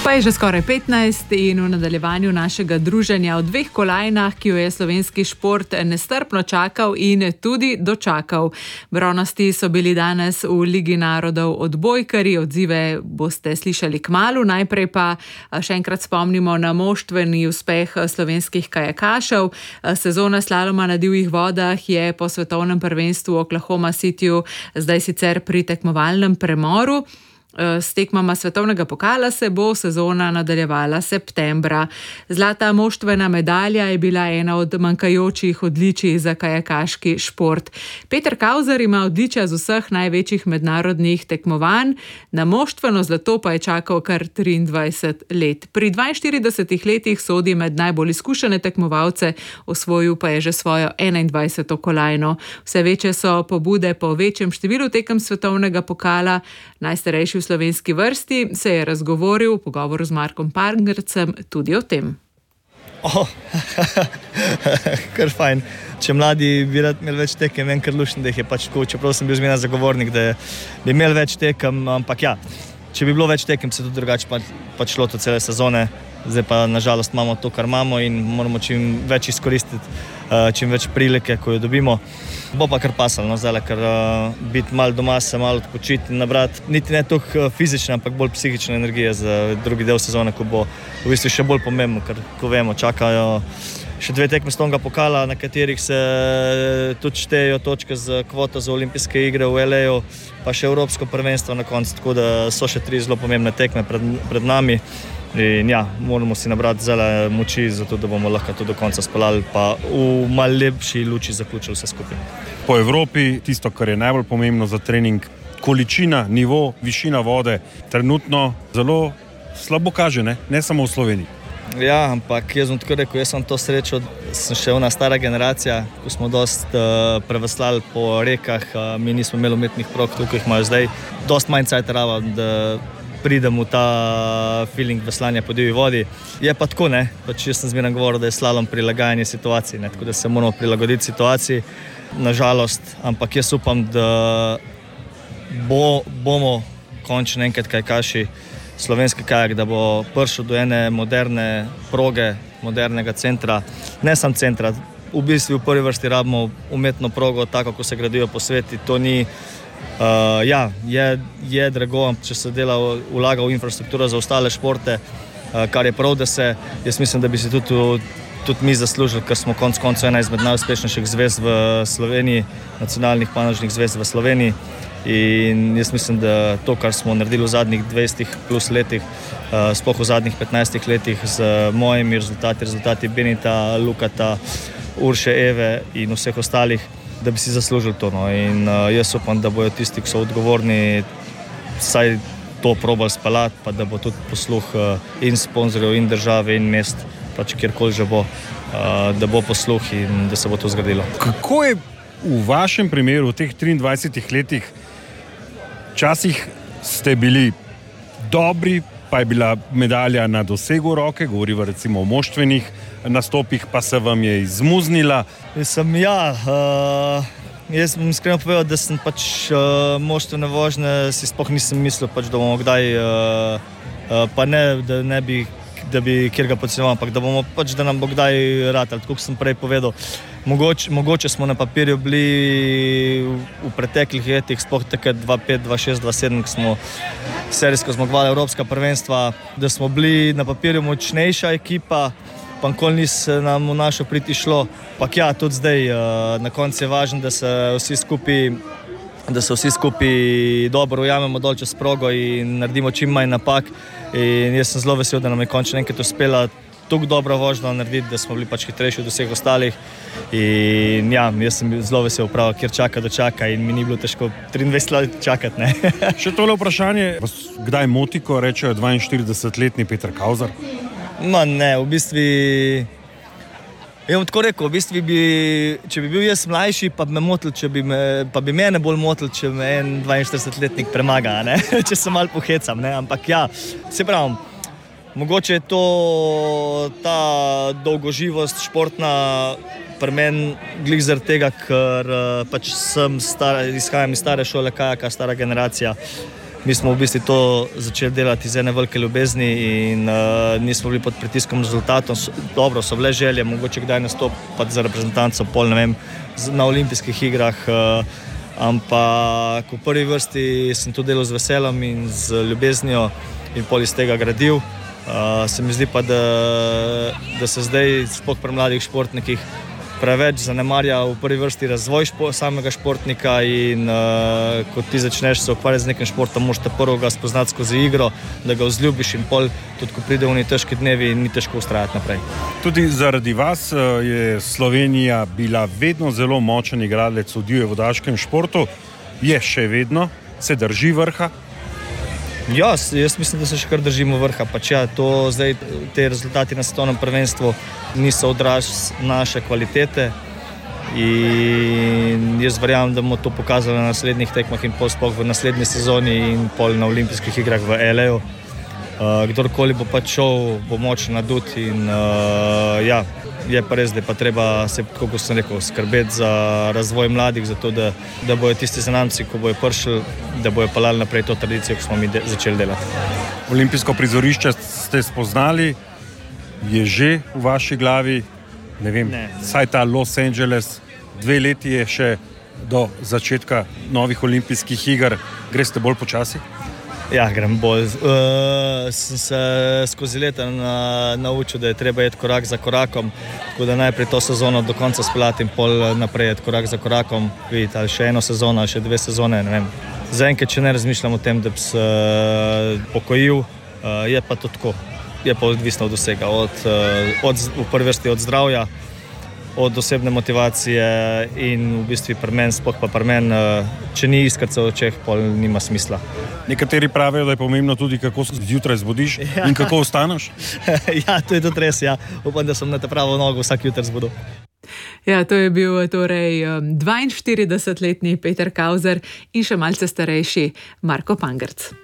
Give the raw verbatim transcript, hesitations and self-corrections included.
Pa je že skoraj petnajst in v nadaljevanju našega druženja o dveh kolajnah, ki jo je slovenski šport nestrpno čakal in tudi dočakal. Bronasti so bili danes v Ligi narodov odbojkarji, odzive boste slišali kmalu, najprej pa še enkrat spomnimo na moštveni uspeh slovenskih kajakašev. Sezona slaloma na divjih vodah je po svetovnem prvenstvu v Oklahoma Cityju zdaj sicer pri tekmovalnem premoru. S tekmama svetovnega pokala se bo sezona nadaljevala septembra. Zlata moštvena medalja je bila ena od manjkajočih odličij za kajakaški šport. Peter Kauzer ima odličja z vseh največjih mednarodnih tekmovanj, na moštveno zlato pa je čakal kar triindvajset let. Pri dvainštiridesetih letih sodi med najbolj izkušene tekmovalce, osvojil pa je že svojo enaindvajseto kolajno. Vse večje so pobude po večjem številu tekem svetovnega pokala. Najstarejši v slovenski vrsti se je razgovoril v pogovoru z Markom Pangercem tudi o tem. Oh, kar fajn. Če mladi bi rad imeli več tekem, vem kar lušen, da jih je pač tako, čeprav sem bil zmeraj zagovornik, da bi imeli več tekem, ampak ja, če bi bilo več tekem, se tudi drugače pa, pač šlo to cele sezone. Zdaj pa nažalost imamo to, kar imamo in moramo čim več izkoristiti, čim več prilike, ko jo dobimo. Bo pa kar pasalo, no, zdaj, ker biti malo doma, se malo odpočiti in nabrati, niti ne toliko fizične, ampak bolj psihične energije za drugi del sezone, ko bo v bistvu še bolj pomembno, ker ko vemo, čakajo še dve tekme svetovnega pokala, na katerih se tudi štejejo točke z kvoto za olimpijske igre v L A-ju, pa še evropsko prvenstvo na koncu, tako da so še tri zelo pomembne tekme pred, pred nami. In ja, moramo si nabrati zelo moči, zato da bomo lahko to do konca speljali, pa v malo lepši luči zaključili vse skupaj. Po Evropi tisto, kar je najbolj pomembno za trening, količina, nivo, višina vode, trenutno zelo slabo kaže, ne, ne samo v Sloveniji. Ja, ampak jaz bom tako rekel, jaz sem to srečo, sem še ona stara generacija, ko smo dost uh, preveslali po rekah, uh, mi nismo imeli umetnih prog, tukaj jih imajo zdaj, dost manj cajt rava, da pridem v ta feeling veslanja po divji vodi. Je pa tako, ne, pač jaz sem zmeraj govoril, da je slalom prilagajanje situaciji, ne, tako da se moramo prilagoditi situaciji, nažalost, ampak jaz upam, da bo, bomo končno enkrat kajakaši slovenski kajak, da bo prišel do ene moderne proge, modernega centra, ne sam centra, v bistvu v prvi vrsti rabimo umetno progo, tako ko se gradijo po sveti, to ni Uh, ja, je, je drago, če se dela, vlaga v infrastrukturo za ostale športe, uh, kar je prav, da se, jaz mislim, da bi si tudi, tudi mi zaslužili, ker smo konc koncev ena izmed najuspešnejših zvez v Sloveniji, nacionalnih panožnih zvez v Sloveniji, in jaz mislim, da to, kar smo naredili v zadnjih dvajsetih plus letih, uh, sploh v zadnjih petnajstih letih z mojimi rezultati, rezultati Benita, Lukata, Urše, Eve in vseh ostalih, da bi si zaslužili to. No. In uh, jaz upam, da bojo tisti, ki so odgovorni, vsaj to probali speljati, pa da bo tudi posluh uh, in sponzorjev, in države, in mest, pač kjerkoli že bo, uh, da bo posluh in da se bo to zgradilo. Kako je v vašem primeru, v teh triindvajsetih letih, včasih ste bili dobri, pa je bila medalja na dosegu roke, govorimo recimo o moštvenih nastopih, pa se vam je izmuznila? Sem, ja, uh, jaz bom iskreno povedal, da sem pač uh, moštvene vožnje, si sploh nisem mislil, pač, da bomo kdaj, uh, uh, pa ne, da ne bi, da bi kjer ga podcenjeval, ampak da bomo pač, da nam bo kdaj ratali, tako sem prej povedal. Mogoče, mogoče smo na papirju bili v, v preteklih letih, sploh takrat dva pet, dva šest, dva sedem, ko smo serijsko zmagovali evropska prvenstva, da smo bili na papirju močnejša ekipa, pa nikoli ni se nam v našo priti šlo. Pa ja, tudi zdaj, na koncu je važno, da se vsi skupaj, da se vsi skupaj dobro ujamemo dol čez progo in naredimo čim manj napak. In jaz sem zelo vesel, da nam je končno enkrat uspela tako dobro vožnjo narediti, da smo bili pač hitrejši od vseh ostalih. In ja, jaz sem zelo vesel, prav, kjer čaka, dočaka in mi ni bilo težko triindvajset let čakati, ne. Še tole vprašanje, vas kdaj moti, ko rečejo dvainštiridesetletni Peter Kauzer? Ma ne, v bistvu, ja bom tako rekel, v bistvu bi, če bi bil jaz mlajši, pa bi me motil, če bi me, pa bi mene bolj motil, če me en dvainštiridesetletnik premaga, ne, če se malo pohecam, ne, ampak ja, se pravim, mogoče je to ta dolgoživost športna pri meni glih zaradi tega, ker pač sem star, izhajam iz stare šole kajaka, stara generacija. Mi smo v bistvu to začeli delati iz ene velike ljubezni in uh, nismo bili pod pritiskom rezultatov. Dobro, so bile želje, mogoče kdaj nastopati za reprezentanco, pol ne vem, na olimpijskih igrah, uh, ampak v prvi vrsti sem to delal z veseljem in z ljubeznijo in pol iz tega gradil. Uh, se mi zdi pa, da, da se zdaj sploh pri mladih športnikih preveč zanemarja v prvi vrsti razvoj špo, samega športnika in uh, ko ti začneš se ukvarjati z nekim športom, moraš te prvo ga spoznati skozi igro, da ga vzljubiš in pol, tudi ko pride v težki dnevi, ni težko ustrajati naprej. Tudi zaradi vas je Slovenija bila vedno zelo močen igralec v divjevodaškem športu, je še vedno, se drži vrha. Ja, jaz mislim, da se še kar držimo vrha, pač ja, to zdaj, te rezultati na svetovnem prvenstvu niso odraz naše kvalitete in jaz verjamem, da bomo to pokazali na naslednjih tekmah in pol sploh v naslednji sezoni in pol na olimpijskih igrah v L A-ju. Uh, kdorkoli bo pač šel, bo močen nadut in uh, ja, je pa res, da je pa treba se, kako sem rekel, skrbeti za razvoj mladih, zato da, da bojo tisti zanamci, ko bojo prišli, da bojo pelali naprej to tradicijo, ko smo mi de- začeli delati. Olimpijsko prizorišče ste spoznali, je že v vaši glavi, ne vem, ne. Saj ta Los Angeles, dve leti je še do začetka novih olimpijskih iger, greste bolj počasi? Ja, grem bolj. Uh, sem se skozi leta na, naučil, da je treba iti korak za korakom, tako da najprej to sezono do konca speljati in pol naprej iti korak za korakom, vidite, ali še eno sezono, ali še dve sezone, ne vem. Zaenkrat, če ne razmišljam o tem, da bi se uh, pokojil, uh, je pa to tako, je pa odvisno od vsega, od, uh, od, v prvi vrsti od zdravja, od osebne motivacije in v bistvu pri meni, sploh pa pri meni, če ni iskati se v očeh, pol nima smisla. Nekateri pravijo, da je pomembno tudi, kako se zjutraj zbudiš ja. In kako ostaneš. Ja, to je tudi res, ja. Upam, da sem na te pravo nogo vsak jutr zbudil. Ja, to je bil torej dvainštiridesetletni Peter Kauzer in še malce starejši Marko Pangerc.